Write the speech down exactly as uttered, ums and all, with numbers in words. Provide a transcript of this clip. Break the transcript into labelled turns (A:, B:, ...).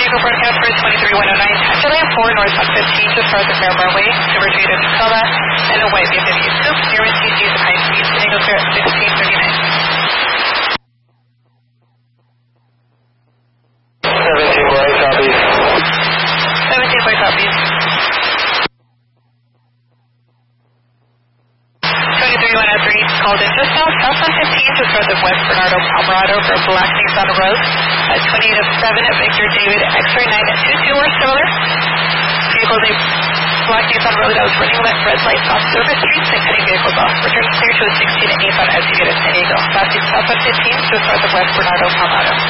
A: vehicle broadcast for twenty-three one oh nine, taxi lane four north one fifteen, just north of Fairmont Way, Silver Street of Tacoma, and a white B M W Coupe, near T C's of high speed, sitting over at sixteen thirty-nine.
B: seventeen Boy, copies.
A: seventeen Boy, copies. twenty-three one oh three, called in just now, south one fifteen, just north of West Bernardo, Palmerado, for a black Nissan Rogue, at twenty-eight oh seven at Victor David, X-ray nine at two two or similar. Vehicle named black Nissan Rogue that was running left red lights off Service Street, and cutting vehicles off. Returning clear to a sixteen at Nissan as you get a San Diego. Passing south one fifteen, just north of West Bernardo, Palmerado.